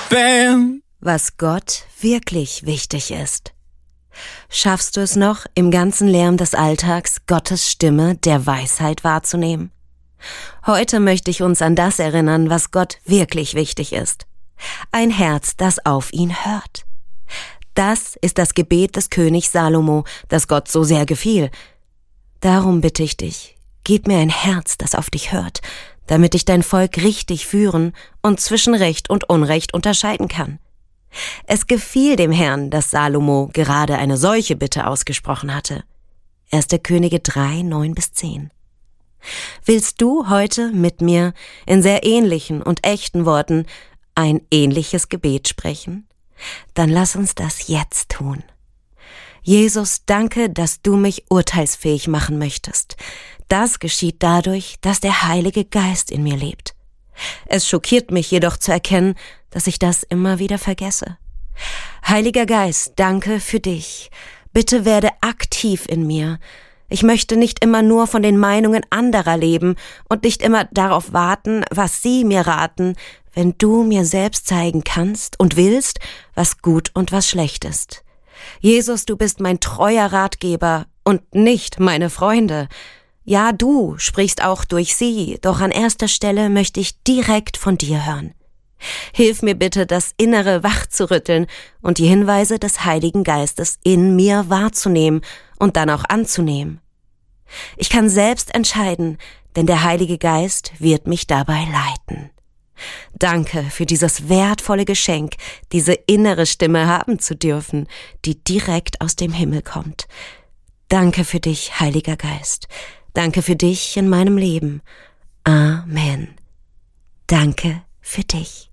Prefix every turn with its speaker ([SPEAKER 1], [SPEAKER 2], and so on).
[SPEAKER 1] Bam!
[SPEAKER 2] Was Gott wirklich wichtig ist. Schaffst du es noch, im ganzen Lärm des Alltags Gottes Stimme der Weisheit wahrzunehmen? Heute möchte ich uns an das erinnern, was Gott wirklich wichtig ist. Ein Herz, das auf ihn hört. Das ist das Gebet des Königs Salomo, das Gott so sehr gefiel. Darum bitte ich dich, gib mir ein Herz, das auf dich hört, damit ich dein Volk richtig führen und zwischen Recht und Unrecht unterscheiden kann. Es gefiel dem Herrn, dass Salomo gerade eine solche Bitte ausgesprochen hatte. 1. Könige 3, 9-10. Willst du heute mit mir in sehr ähnlichen und echten Worten ein ähnliches Gebet sprechen? Dann lass uns das jetzt tun. Jesus, danke, dass du mich urteilsfähig machen möchtest. Das geschieht dadurch, dass der Heilige Geist in mir lebt. Es schockiert mich jedoch zu erkennen, dass ich das immer wieder vergesse. Heiliger Geist, danke für dich. Bitte werde aktiv in mir. Ich möchte nicht immer nur von den Meinungen anderer leben und nicht immer darauf warten, was sie mir raten, wenn du mir selbst zeigen kannst und willst, was gut und was schlecht ist. Jesus, du bist mein treuer Ratgeber und nicht meine Freunde. Ja, du sprichst auch durch sie, doch an erster Stelle möchte ich direkt von dir hören. Hilf mir bitte, das Innere wachzurütteln und die Hinweise des Heiligen Geistes in mir wahrzunehmen und dann auch anzunehmen. Ich kann selbst entscheiden, denn der Heilige Geist wird mich dabei leiten. Danke für dieses wertvolle Geschenk, diese innere Stimme haben zu dürfen, die direkt aus dem Himmel kommt. Danke für dich, Heiliger Geist. Danke für dich in meinem Leben. Amen. Danke für dich.